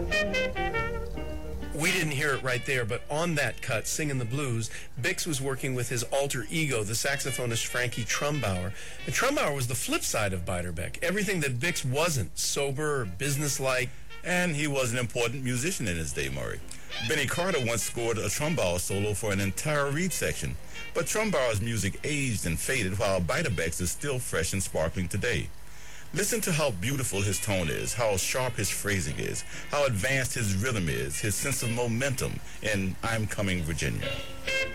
We didn't hear it right there, but on that cut, Singing the Blues, Bix was working with his alter ego, the saxophonist Frankie Trumbauer. And Trumbauer was the flip side of Beiderbecke. Everything that Bix wasn't, sober or businesslike. And he was an important musician in his day, Murray. Benny Carter once scored a Trumbauer solo for an entire Reed section. But Trumbauer's music aged and faded, while Beiderbecke's is still fresh and sparkling today. Listen to how beautiful his tone is, how sharp his phrasing is, how advanced his rhythm is, his sense of momentum in I'm Coming, Virginia.